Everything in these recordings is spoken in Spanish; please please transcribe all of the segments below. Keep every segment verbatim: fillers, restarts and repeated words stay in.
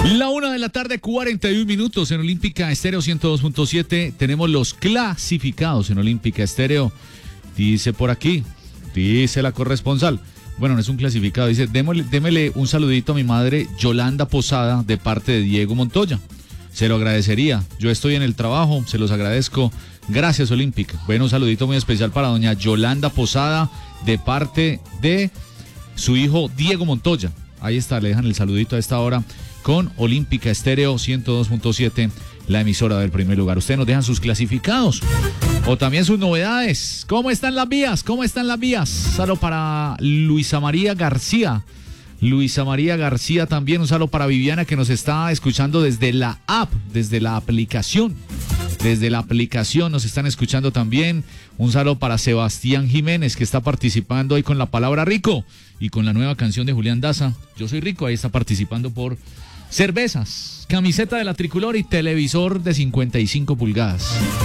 La una de la tarde, cuarenta y un minutos en Olímpica Estéreo ciento dos punto siete. Tenemos los clasificados en Olímpica Estéreo. Dice por aquí, dice la corresponsal. Bueno, no es un clasificado, dice, démosle, démele un saludito a mi madre Yolanda Posada de parte de Diego Montoya. Se lo agradecería. Yo estoy en el trabajo, se los agradezco. Gracias, Olímpica. Bueno, un saludito muy especial para doña Yolanda Posada de parte de su hijo Diego Montoya. Ahí está, le dejan el saludito a esta hora con Olímpica Estéreo ciento dos punto siete, la emisora del primer lugar. Ustedes nos dejan sus clasificados o también sus novedades. ¿Cómo están las vías? ¿Cómo están las vías? Saludo para Luisa María García. Luisa María García también. Un saludo para Viviana, que nos está escuchando desde la app, desde la aplicación. Desde la aplicación nos están escuchando también. Un saludo para Sebastián Jiménez, que está participando ahí con la palabra rico y con la nueva canción de Julián Daza, Yo Soy Rico. Ahí está participando por cervezas, camiseta de la tricolor y televisor de cincuenta y cinco pulgadas.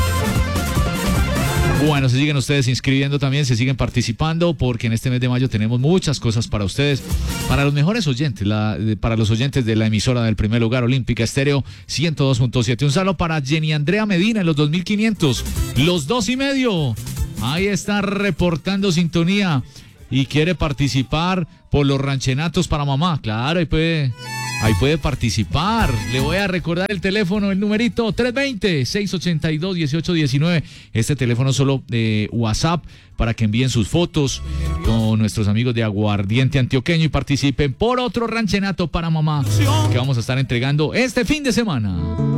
Bueno, se siguen ustedes inscribiendo también, se siguen participando, porque en este mes de mayo tenemos muchas cosas para ustedes, para los mejores oyentes, la, para los oyentes de la emisora del primer lugar, Olímpica Estéreo ciento dos punto siete. Un saludo para Jenny Andrea Medina en los dos mil quinientos, los dos y medio. Ahí está reportando sintonía y quiere participar por los ranchenatos para mamá. Claro, ahí puede... Ahí puede participar. Le voy a recordar el teléfono, el numerito tres dos cero, seis ocho dos, uno ocho uno nueve. Este teléfono solo de WhatsApp para que envíen sus fotos con nuestros amigos de Aguardiente Antioqueño y participen por otro ranchenato para mamá que vamos a estar entregando este fin de semana.